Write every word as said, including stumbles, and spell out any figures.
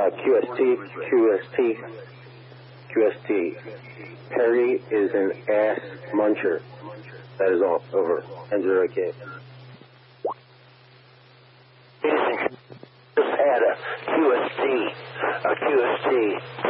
Uh, Q S T, Q S T, Q S T. Perry is an ass muncher. That is all. Over. N zero K. Just had a Q S T, a Q S T.